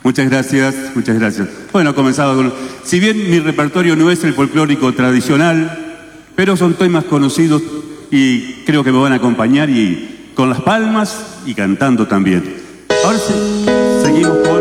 Muchas gracias, muchas gracias. Bueno, comenzaba con... Si bien mi repertorio no es el folclórico tradicional, pero son temas conocidos y creo que me van a acompañar y con las palmas y cantando también. Ahora sí, seguimos con...